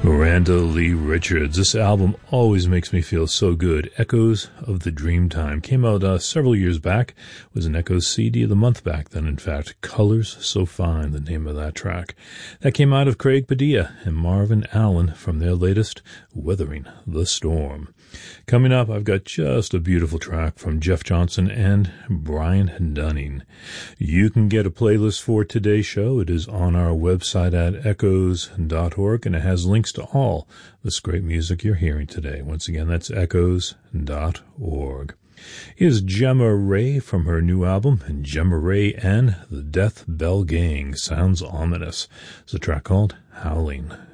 Miranda Lee Richards. This album always makes me feel so good. Echoes of the Dreamtime came out several years back. It was an Echoes CD of the month back then, in fact. Colors So Fine, the name of that track. That came out of Craig Padilla and Marvin Allen from their latest Weathering the Storm. Coming up, I've got just a beautiful track from Jeff Johnson and Brian Dunning. You can get a playlist for today's show. It is on our website at echoes.org, and it has links to all this great music you're hearing today. Once again, that's echoes.org. Here's Gemma Ray from her new album, and Gemma Ray and the Death Bell Gang. Sounds ominous. It's a track called Howling.